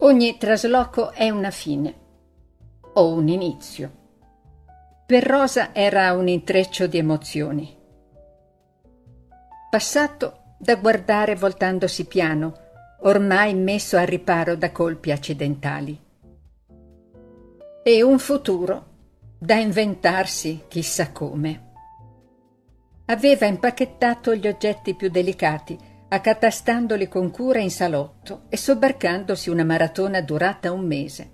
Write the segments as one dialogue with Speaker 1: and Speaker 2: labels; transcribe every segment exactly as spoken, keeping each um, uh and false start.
Speaker 1: Ogni trasloco è una fine o un inizio. Per Rosa era un intreccio di emozioni. Passato da guardare voltandosi piano, ormai messo al riparo da colpi accidentali. E un futuro da inventarsi chissà come. Aveva impacchettato gli oggetti più delicati, accatastandoli con cura in salotto e sobbarcandosi una maratona durata un mese.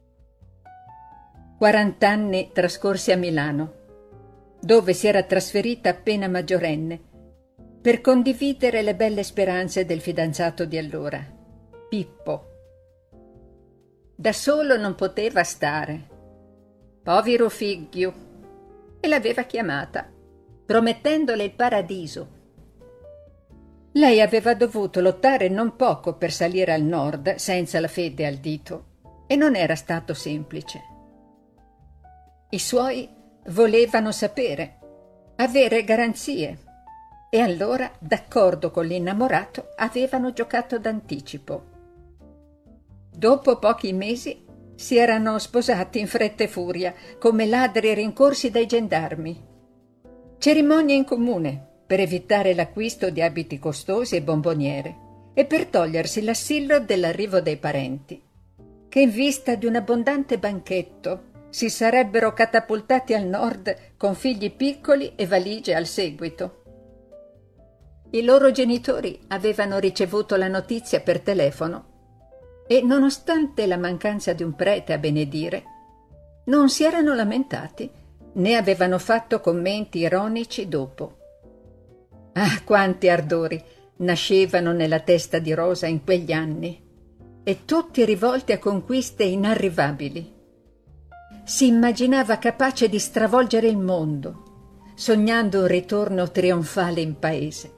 Speaker 1: Quarant'anni trascorsi a Milano, dove si era trasferita appena maggiorenne, per condividere le belle speranze del fidanzato di allora, Pippo. Da solo non poteva stare. Povero figlio. E l'aveva chiamata, promettendole il paradiso. Lei aveva dovuto lottare non poco per salire al nord senza la fede al dito, e non era stato semplice. I suoi volevano sapere, avere garanzie, e allora, d'accordo con l'innamorato, avevano giocato d'anticipo. Dopo pochi mesi si erano sposati in fretta e furia, come ladri rincorsi dai gendarmi. Cerimonie in comune per evitare l'acquisto di abiti costosi e bomboniere e per togliersi l'assillo dell'arrivo dei parenti, che in vista di un abbondante banchetto si sarebbero catapultati al nord con figli piccoli e valigie al seguito. I loro genitori avevano ricevuto la notizia per telefono e, nonostante la mancanza di un prete a benedire, non si erano lamentati né avevano fatto commenti ironici dopo. Ah, quanti ardori nascevano nella testa di Rosa in quegli anni, e tutti rivolti a conquiste inarrivabili. Si immaginava capace di stravolgere il mondo, sognando un ritorno trionfale in paese.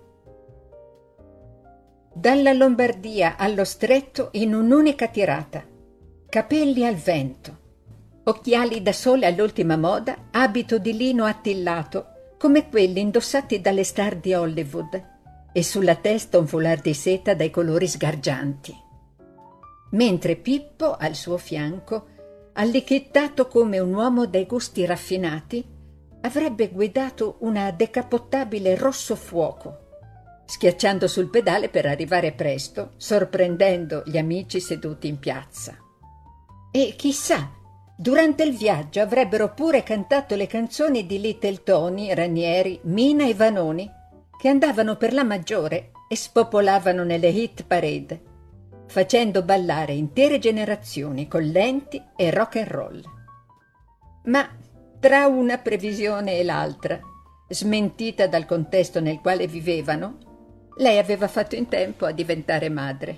Speaker 1: Dalla Lombardia allo Stretto in un'unica tirata, capelli al vento, occhiali da sole all'ultima moda, abito di lino attillato come quelli indossati dalle star di Hollywood, e sulla testa un foulard di seta dai colori sgargianti. Mentre Pippo, al suo fianco, allichettato come un uomo dai gusti raffinati, avrebbe guidato una decapottabile rosso fuoco, schiacciando sul pedale per arrivare presto, sorprendendo gli amici seduti in piazza. E chissà, durante il viaggio avrebbero pure cantato le canzoni di Little Tony, Ranieri, Mina e Vanoni, che andavano per la maggiore e spopolavano nelle hit parade, facendo ballare intere generazioni con lenti e rock and roll. Ma tra una previsione e l'altra, smentita dal contesto nel quale vivevano, lei aveva fatto in tempo a diventare madre.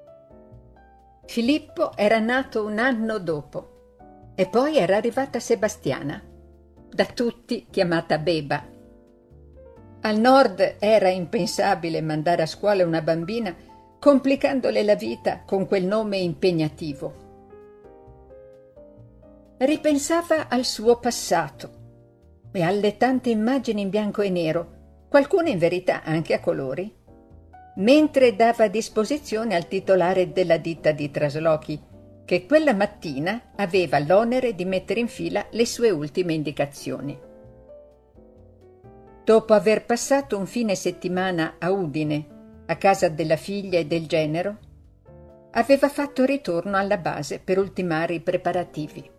Speaker 1: Filippo era nato un anno dopo e poi era arrivata Sebastiana, da tutti chiamata Beba. Al nord era impensabile mandare a scuola una bambina complicandole la vita con quel nome impegnativo. Ripensava al suo passato e alle tante immagini in bianco e nero, qualcune in verità anche a colori, mentre dava disposizione al titolare della ditta di traslochi, che quella mattina aveva l'onere di mettere in fila le sue ultime indicazioni. Dopo aver passato un fine settimana a Udine, a casa della figlia e del genero, aveva fatto ritorno alla base per ultimare i preparativi.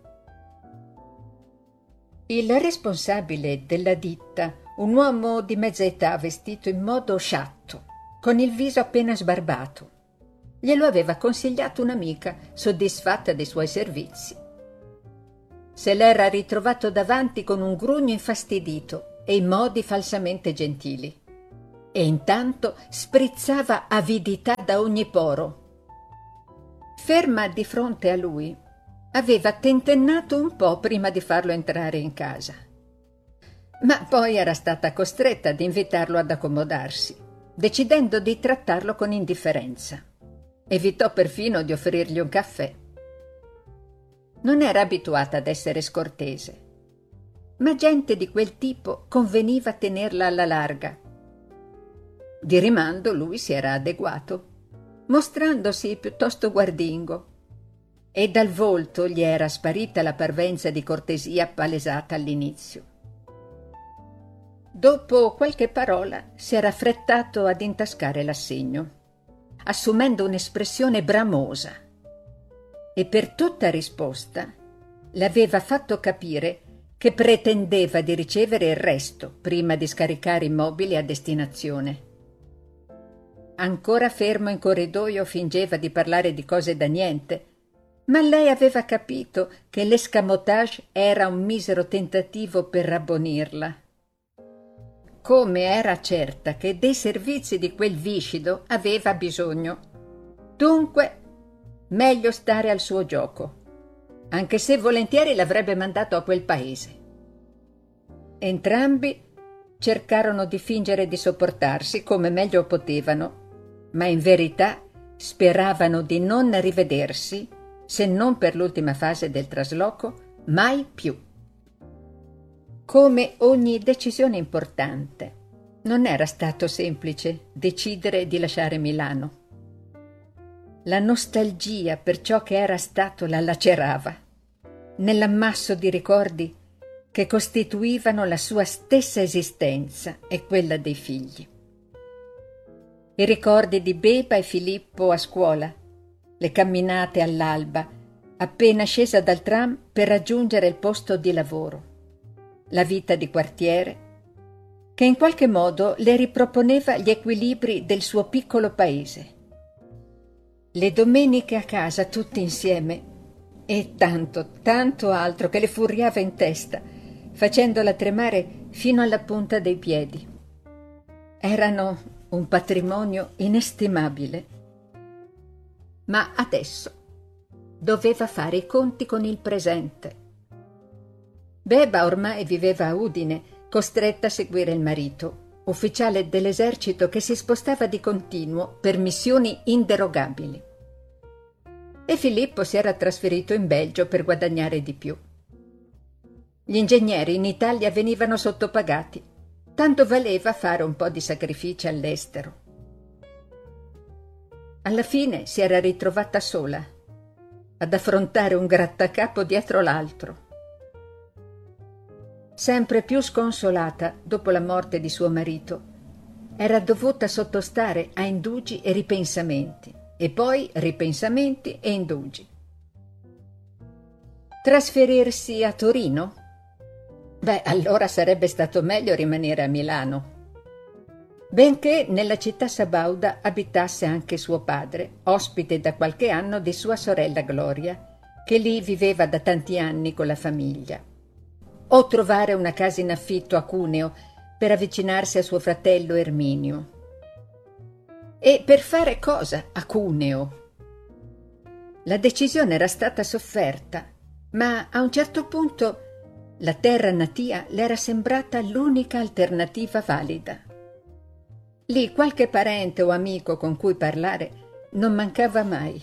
Speaker 1: Il responsabile della ditta, un uomo di mezza età vestito in modo sciatto, con il viso appena sbarbato, glielo aveva consigliato un'amica soddisfatta dei suoi servizi. Se l'era ritrovato davanti con un grugno infastidito e i modi falsamente gentili, e intanto sprizzava avidità da ogni poro. Ferma di fronte a lui, aveva tentennato un po' prima di farlo entrare in casa, ma poi era stata costretta ad invitarlo ad accomodarsi, decidendo di trattarlo con indifferenza. Evitò perfino di offrirgli un caffè. Non era abituata ad essere scortese, ma gente di quel tipo conveniva tenerla alla larga. Di rimando lui si era adeguato, mostrandosi piuttosto guardingo, e dal volto gli era sparita la parvenza di cortesia palesata all'inizio. Dopo qualche parola si era affrettato ad intascare l'assegno, assumendo un'espressione bramosa, e per tutta risposta le aveva fatto capire che pretendeva di ricevere il resto prima di scaricare i mobili a destinazione. Ancora fermo in corridoio fingeva di parlare di cose da niente, ma lei aveva capito che l'escamotage era un misero tentativo per rabbonirla. Come era certa che dei servizi di quel viscido aveva bisogno. Dunque, meglio stare al suo gioco, anche se volentieri l'avrebbe mandato a quel paese. Entrambi cercarono di fingere di sopportarsi come meglio potevano, ma in verità speravano di non rivedersi, se non per l'ultima fase del trasloco, mai più. Come ogni decisione importante, non era stato semplice decidere di lasciare Milano. La nostalgia per ciò che era stato la lacerava, nell'ammasso di ricordi che costituivano la sua stessa esistenza e quella dei figli. I ricordi di Beba e Filippo a scuola, le camminate all'alba, appena scesa dal tram per raggiungere il posto di lavoro, la vita di quartiere, che in qualche modo le riproponeva gli equilibri del suo piccolo paese. Le domeniche a casa tutti insieme e tanto, tanto altro che le furriava in testa, facendola tremare fino alla punta dei piedi. Erano un patrimonio inestimabile. Ma adesso doveva fare i conti con il presente. Beba ormai viveva a Udine, costretta a seguire il marito, ufficiale dell'esercito che si spostava di continuo per missioni inderogabili. E Filippo si era trasferito in Belgio per guadagnare di più. Gli ingegneri in Italia venivano sottopagati, tanto valeva fare un po' di sacrifici all'estero. Alla fine si era ritrovata sola, ad affrontare un grattacapo dietro l'altro. Sempre più sconsolata dopo la morte di suo marito, era dovuta sottostare a indugi e ripensamenti, e poi ripensamenti e indugi. Trasferirsi a Torino? Beh, allora sarebbe stato meglio rimanere a Milano. Benché nella città sabauda abitasse anche suo padre, ospite da qualche anno di sua sorella Gloria, che lì viveva da tanti anni con la famiglia. O trovare una casa in affitto a Cuneo per avvicinarsi a suo fratello Erminio. E per fare cosa a Cuneo? La decisione era stata sofferta, ma a un certo punto la terra natia le era sembrata l'unica alternativa valida. Lì qualche parente o amico con cui parlare non mancava mai.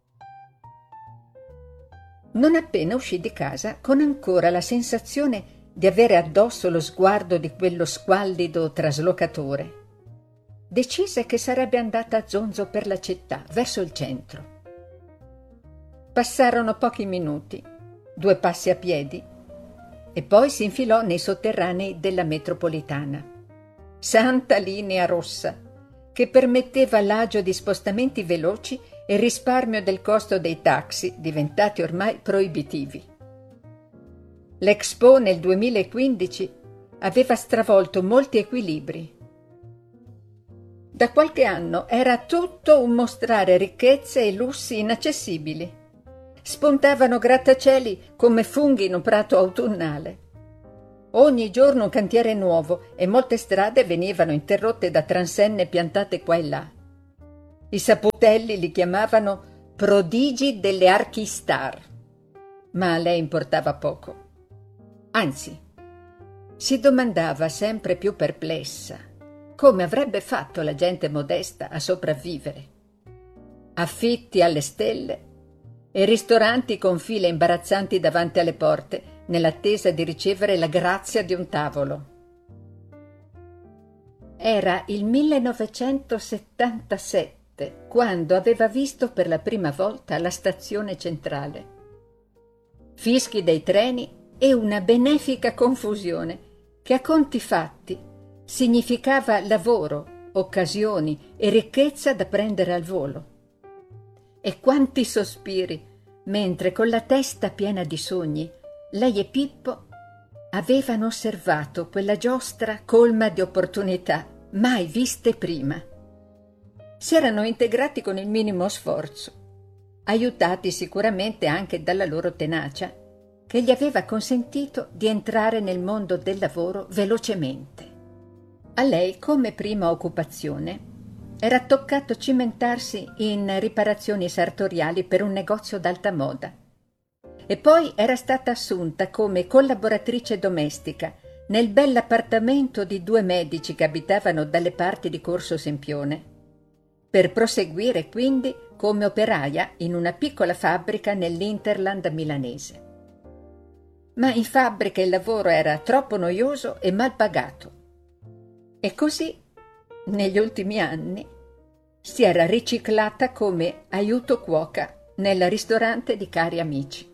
Speaker 1: Non appena uscì di casa, con ancora la sensazione di avere addosso lo sguardo di quello squallido traslocatore, decise che sarebbe andata a zonzo per la città, verso il centro. Passarono pochi minuti, due passi a piedi, e poi si infilò nei sotterranei della metropolitana. Santa linea rossa, che permetteva l'agio di spostamenti veloci e il risparmio del costo dei taxi, diventati ormai proibitivi. L'Expo nel duemilaquindici aveva stravolto molti equilibri. Da qualche anno era tutto un mostrare ricchezze e lussi inaccessibili. Spuntavano grattacieli come funghi in un prato autunnale. Ogni giorno un cantiere nuovo e molte strade venivano interrotte da transenne piantate qua e là. I saputelli li chiamavano prodigi delle archistar, ma a lei importava poco. Anzi, si domandava sempre più perplessa come avrebbe fatto la gente modesta a sopravvivere. Affitti alle stelle e ristoranti con file imbarazzanti davanti alle porte, nell'attesa di ricevere la grazia di un tavolo. Era il millenovecentosettantasette notte, quando aveva visto per la prima volta la stazione centrale. Fischi dei treni e una benefica confusione che a conti fatti significava lavoro, occasioni e ricchezza da prendere al volo. E quanti sospiri, mentre con la testa piena di sogni lei e Pippo avevano osservato quella giostra colma di opportunità mai viste prima. Si erano integrati con il minimo sforzo, aiutati sicuramente anche dalla loro tenacia, che gli aveva consentito di entrare nel mondo del lavoro velocemente. A lei, come prima occupazione, era toccato cimentarsi in riparazioni sartoriali per un negozio d'alta moda e poi era stata assunta come collaboratrice domestica nel bell'appartamento di due medici che abitavano dalle parti di Corso Sempione, per proseguire quindi come operaia in una piccola fabbrica nell'Interland milanese. Ma in fabbrica il lavoro era troppo noioso e mal pagato. E così, negli ultimi anni, si era riciclata come aiuto cuoca nel ristorante di cari amici.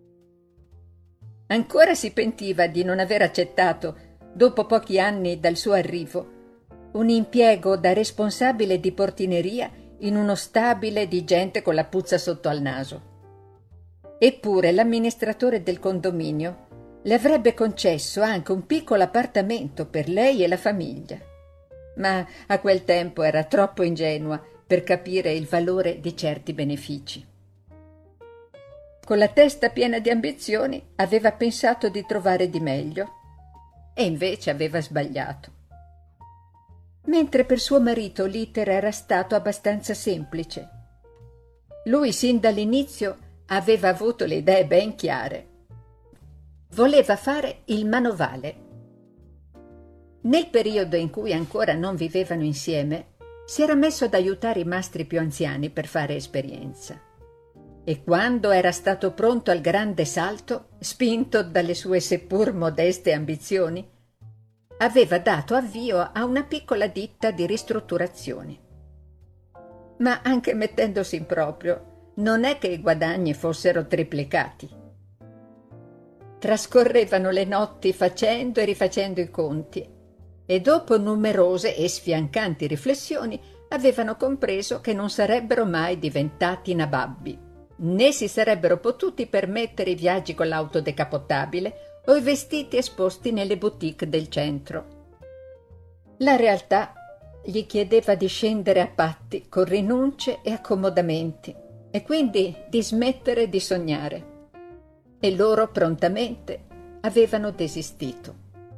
Speaker 1: Ancora si pentiva di non aver accettato, dopo pochi anni dal suo arrivo, un impiego da responsabile di portineria in uno stabile di gente con la puzza sotto al naso. Eppure l'amministratore del condominio le avrebbe concesso anche un piccolo appartamento per lei e la famiglia. Ma a quel tempo era troppo ingenua per capire il valore di certi benefici. Con la testa piena di ambizioni aveva pensato di trovare di meglio e invece aveva sbagliato. Mentre per suo marito l'iter era stato abbastanza semplice. Lui sin dall'inizio aveva avuto le idee ben chiare. Voleva fare il manovale. Nel periodo in cui ancora non vivevano insieme, si era messo ad aiutare i mastri più anziani per fare esperienza. E quando era stato pronto al grande salto, spinto dalle sue seppur modeste ambizioni, aveva dato avvio a una piccola ditta di ristrutturazioni. Ma anche mettendosi in proprio, non è che i guadagni fossero triplicati. Trascorrevano le notti facendo e rifacendo i conti e dopo numerose e sfiancanti riflessioni avevano compreso che non sarebbero mai diventati nababbi, né si sarebbero potuti permettere i viaggi con l'auto decappottabile o i vestiti esposti nelle boutique del centro. La realtà gli chiedeva di scendere a patti con rinunce e accomodamenti e quindi di smettere di sognare. E loro prontamente avevano desistito.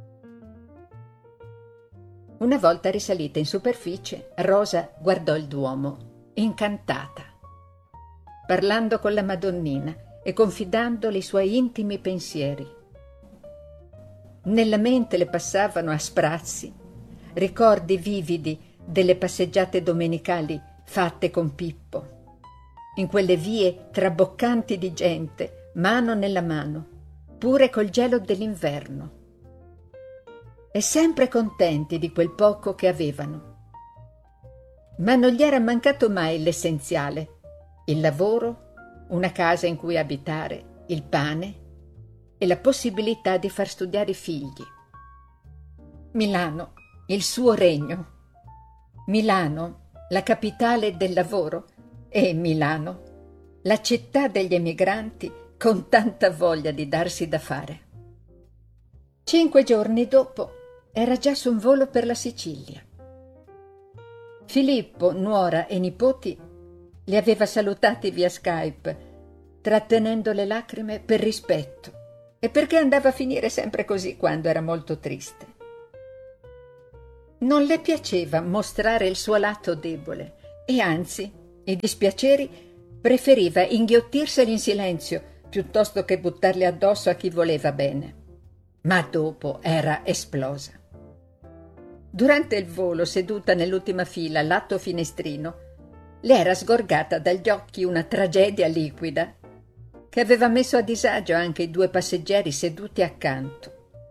Speaker 1: Una volta risalita in superficie, Rosa guardò il Duomo, incantata. Parlando con la Madonnina e confidandole i suoi intimi pensieri. Nella mente le passavano a sprazzi ricordi vividi delle passeggiate domenicali fatte con Pippo, in quelle vie traboccanti di gente, mano nella mano, pure col gelo dell'inverno, e sempre contenti di quel poco che avevano. Ma non gli era mancato mai l'essenziale: il lavoro, una casa in cui abitare, il pane e la possibilità di far studiare i figli. Milano, il suo regno. Milano, la capitale del lavoro, e Milano, la città degli emigranti con tanta voglia di darsi da fare. Cinque giorni dopo era già su un volo per la Sicilia. Filippo, nuora e nipoti li aveva salutati via Skype, trattenendo le lacrime per rispetto e perché andava a finire sempre così quando era molto triste. Non le piaceva mostrare il suo lato debole e anzi, i dispiaceri preferiva inghiottirseli in silenzio piuttosto che buttarli addosso a chi voleva bene. Ma dopo era esplosa. Durante il volo, seduta nell'ultima fila, lato finestrino, le era sgorgata dagli occhi una tragedia liquida che aveva messo a disagio anche i due passeggeri seduti accanto.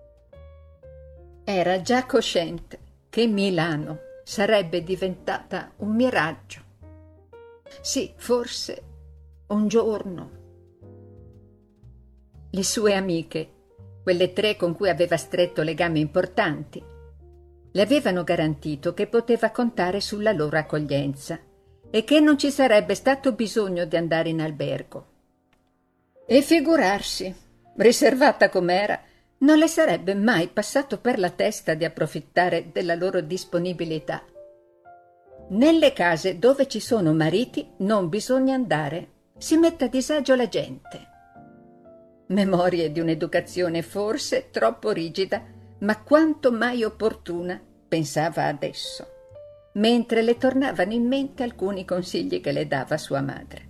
Speaker 1: Era già cosciente che Milano sarebbe diventata un miraggio, Sì, forse un giorno. Le sue amiche, quelle tre con cui aveva stretto legami importanti, le avevano garantito che poteva contare sulla loro accoglienza e che non ci sarebbe stato bisogno di andare in albergo. E figurarsi, riservata com'era, non le sarebbe mai passato per la testa di approfittare della loro disponibilità. Nelle case dove ci sono mariti non bisogna andare, si mette a disagio la gente. Memorie di un'educazione forse troppo rigida, ma quanto mai opportuna, pensava adesso, mentre le tornavano in mente alcuni consigli che le dava sua madre.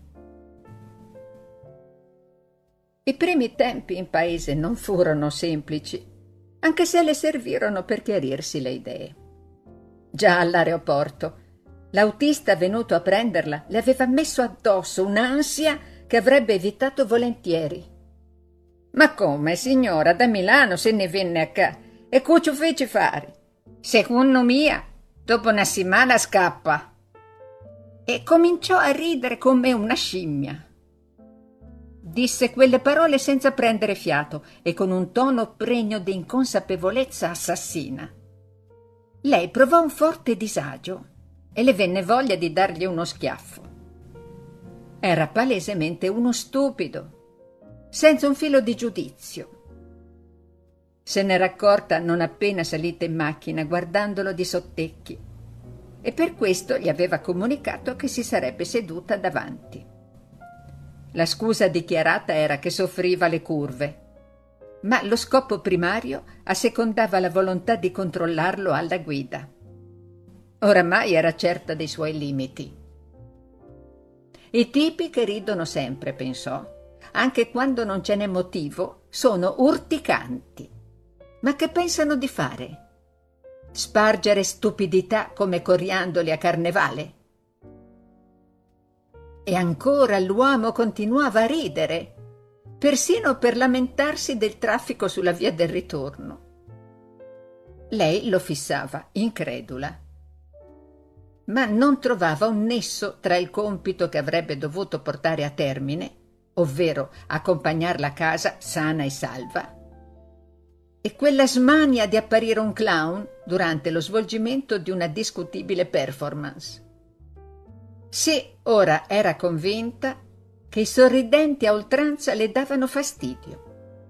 Speaker 1: I primi tempi in paese non furono semplici, anche se le servirono per chiarirsi le idee. Già all'aeroporto, l'autista venuto a prenderla le aveva messo addosso un'ansia che avrebbe evitato volentieri. «Ma come, signora, da Milano se ne viene a qua? E cosa fece fare? Secondo mia, dopo una settimana scappa». E cominciò a ridere come una scimmia. Disse quelle parole senza prendere fiato e con un tono pregno di inconsapevolezza assassina. Lei provò un forte disagio e le venne voglia di dargli uno schiaffo. Era palesemente uno stupido, senza un filo di giudizio. Se n'era accorta non appena salita in macchina, guardandolo di sottecchi, e per questo gli aveva comunicato che si sarebbe seduta davanti. La scusa dichiarata era che soffriva le curve, ma lo scopo primario assecondava la volontà di controllarlo alla guida. Oramai era certa dei suoi limiti. I tipi che ridono sempre, pensò, anche quando non ce n'è motivo, sono urticanti. Ma che pensano di fare? Spargere stupidità come coriandoli a carnevale? E ancora l'uomo continuava a ridere, persino per lamentarsi del traffico sulla via del ritorno. Lei lo fissava, incredula. Ma non trovava un nesso tra il compito che avrebbe dovuto portare a termine, ovvero accompagnarla a casa sana e salva, e quella smania di apparire un clown durante lo svolgimento di una discutibile performance. Sì, ora era convinta che i sorridenti a oltranza le davano fastidio.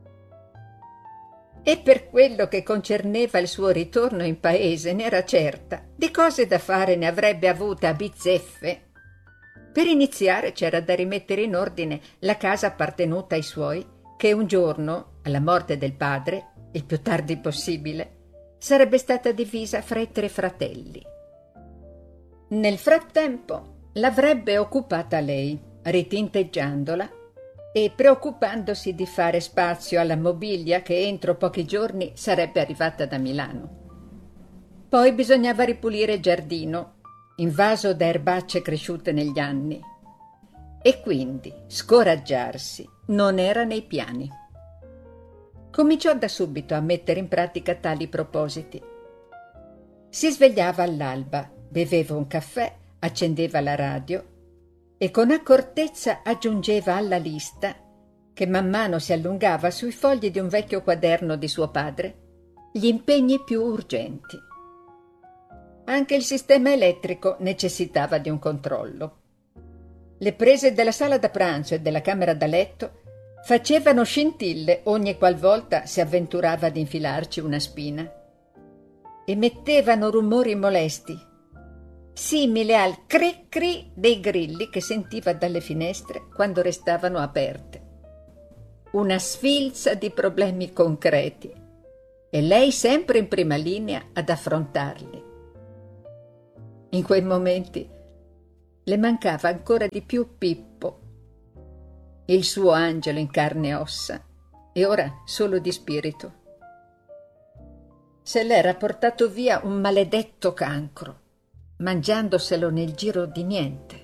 Speaker 1: E per quello che concerneva il suo ritorno in paese n'era certa, di cose da fare ne avrebbe avute a bizzeffe. Per iniziare c'era da rimettere in ordine la casa appartenuta ai suoi, che un giorno, alla morte del padre, il più tardi possibile, sarebbe stata divisa fra i tre fratelli. Nel frattempo l'avrebbe occupata lei, ritinteggiandola e preoccupandosi di fare spazio alla mobilia che entro pochi giorni sarebbe arrivata da Milano. Poi bisognava ripulire il giardino, invaso da erbacce cresciute negli anni, e quindi scoraggiarsi non era nei piani. Cominciò da subito a mettere in pratica tali propositi. Si svegliava all'alba, beveva un caffè, accendeva la radio e con accortezza aggiungeva alla lista, che man mano si allungava sui fogli di un vecchio quaderno di suo padre, gli impegni più urgenti. Anche il sistema elettrico necessitava di un controllo. Le prese della sala da pranzo e della camera da letto facevano scintille ogni qualvolta si avventurava ad infilarci una spina. Emettevano rumori molesti, simile al cri-cri dei grilli che sentiva dalle finestre quando restavano aperte. Una sfilza di problemi concreti, e lei sempre in prima linea ad affrontarli. In quei momenti le mancava ancora di più Pippo, il suo angelo in carne e ossa, e ora solo di spirito. Se l'era portato via un maledetto cancro, mangiandoselo nel giro di niente.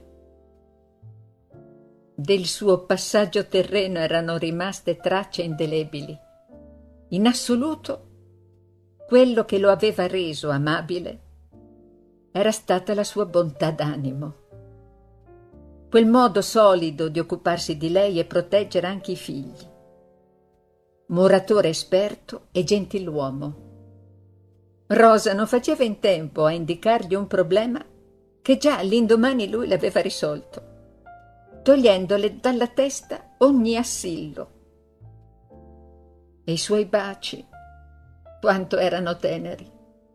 Speaker 1: Del suo passaggio terreno erano rimaste tracce indelebili. In assoluto, quello che lo aveva reso amabile era stata la sua bontà d'animo. quel modo solido di occuparsi di lei e proteggere anche i figli. Muratore esperto e gentiluomo. Rosa non faceva in tempo a indicargli un problema che già l'indomani lui l'aveva risolto, togliendole dalla testa ogni assillo. E i suoi baci, quanto erano teneri.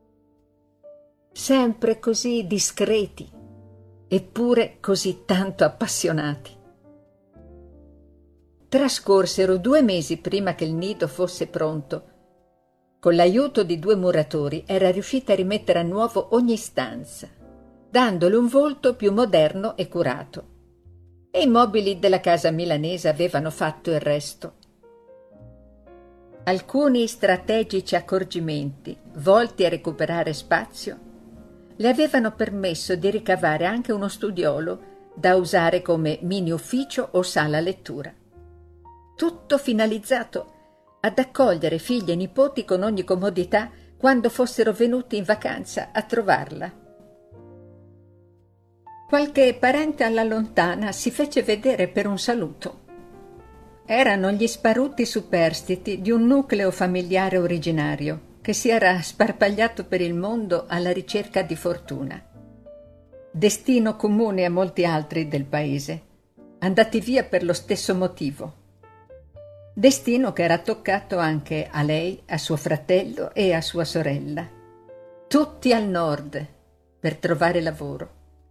Speaker 1: Sempre così discreti, eppure così tanto appassionati. Trascorsero due mesi prima che il nido fosse pronto. Con l'aiuto di due muratori era riuscita a rimettere a nuovo ogni stanza, dandole un volto più moderno e curato. E i mobili della casa milanese avevano fatto il resto. Alcuni strategici accorgimenti, volti a recuperare spazio, le avevano permesso di ricavare anche uno studiolo da usare come mini ufficio o sala lettura. Tutto finalizzato ad accogliere figli e nipoti con ogni comodità quando fossero venuti in vacanza a trovarla. Qualche parente alla lontana si fece vedere per un saluto. Erano gli sparuti superstiti di un nucleo familiare originario che si era sparpagliato per il mondo alla ricerca di fortuna. Destino comune a molti altri del paese, andati via per lo stesso motivo. Destino che era toccato anche a lei, a suo fratello e a sua sorella. Tutti al nord per trovare lavoro.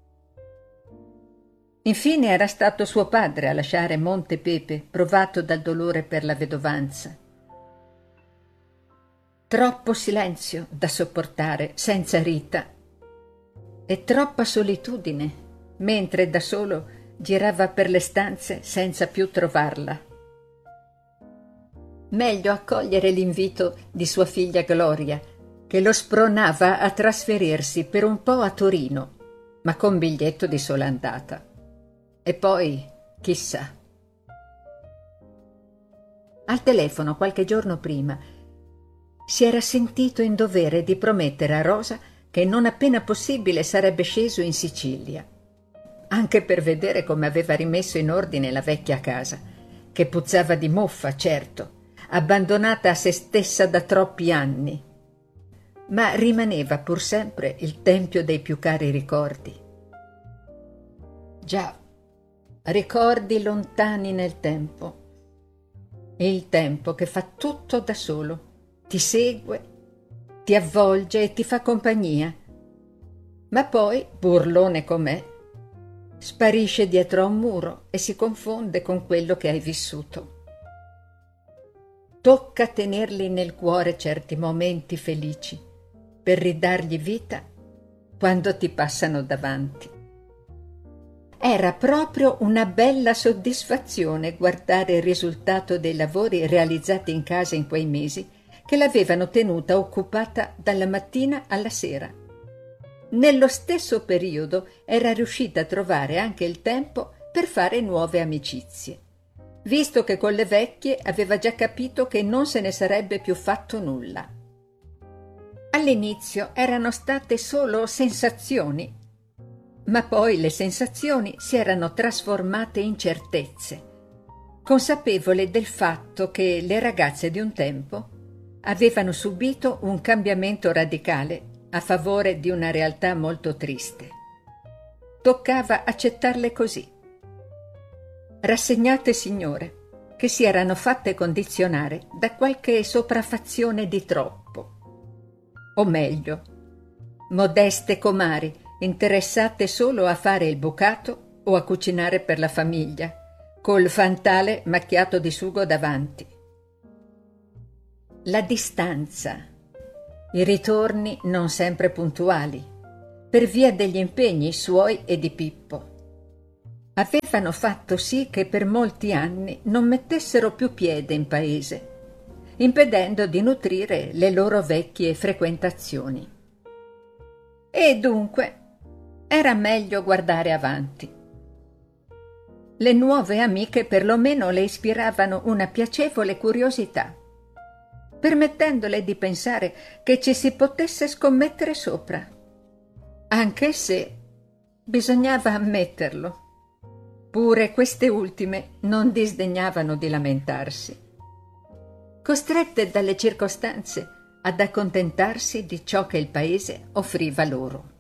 Speaker 1: Infine era stato suo padre a lasciare Monte Pepe, provato dal dolore per la vedovanza. Troppo silenzio da sopportare senza Rita e troppa solitudine, mentre da solo girava per le stanze senza più trovarla. Meglio accogliere l'invito di sua figlia Gloria, che lo spronava a trasferirsi per un po' a Torino, ma con biglietto di sola andata. E poi, chissà. Al telefono, qualche giorno prima, si era sentito in dovere di promettere a Rosa che non appena possibile sarebbe sceso in Sicilia, anche per vedere come aveva rimesso in ordine la vecchia casa, che puzzava di muffa, certo, abbandonata a se stessa da troppi anni, ma rimaneva pur sempre il tempio dei più cari ricordi. Già, ricordi lontani nel tempo, e il tempo che fa tutto da solo, ti segue, ti avvolge e ti fa compagnia, ma poi, burlone com'è, sparisce dietro a un muro e si confonde con quello che hai vissuto. Tocca tenerli nel cuore certi momenti felici per ridargli vita quando ti passano davanti. Era proprio una bella soddisfazione guardare il risultato dei lavori realizzati in casa in quei mesi che l'avevano tenuta occupata dalla mattina alla sera. Nello stesso periodo era riuscita a trovare anche il tempo per fare nuove amicizie, visto che con le vecchie aveva già capito che non se ne sarebbe più fatto nulla. All'inizio erano state solo sensazioni, ma poi le sensazioni si erano trasformate in certezze, consapevole del fatto che le ragazze di un tempo avevano subito un cambiamento radicale a favore di una realtà molto triste. Toccava accettarle così. Rassegnate signore, che si erano fatte condizionare da qualche sopraffazione di troppo. O meglio, modeste comari interessate solo a fare il bucato o a cucinare per la famiglia, col fantale macchiato di sugo davanti. La distanza, i ritorni non sempre puntuali, per via degli impegni suoi e di Pippo, avevano fatto sì che per molti anni non mettessero più piede in paese, impedendo di nutrire le loro vecchie frequentazioni. E dunque era meglio guardare avanti. Le nuove amiche perlomeno le ispiravano una piacevole curiosità, permettendole di pensare che ci si potesse scommettere sopra, anche se bisognava ammetterlo. Pure queste ultime non disdegnavano di lamentarsi, costrette dalle circostanze ad accontentarsi di ciò che il paese offriva loro.